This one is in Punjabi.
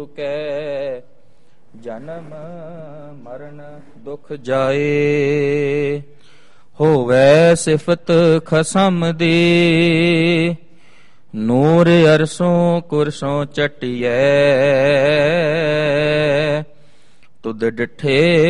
ਕੈ ਜਨਮ ਮਰਨ ਦੁਖ ਜਾਏ। ਹੋਵੈ ਸਿਫਤ ਖਸਮ ਦੀ ਨੂਰ ਅਰਸੋਂ ਕੁਰਸੋਂ ਚਟਿਐ। ਤੁਧ ਡਿਠੇ